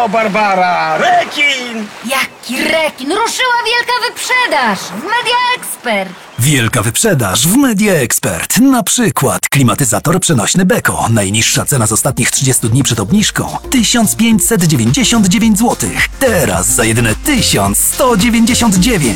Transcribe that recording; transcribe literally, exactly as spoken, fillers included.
O, Barbara! Rekin! Jaki rekin! Ruszyła wielka wyprzedaż w Media Expert! Wielka wyprzedaż w Media Expert. Na przykład klimatyzator przenośny Beko. Najniższa cena z ostatnich trzydziestu dni przed obniżką tysiąc pięćset dziewięćdziesiąt dziewięć złotych. Teraz za jedyne tysiąc sto dziewięćdziesiąt dziewięć.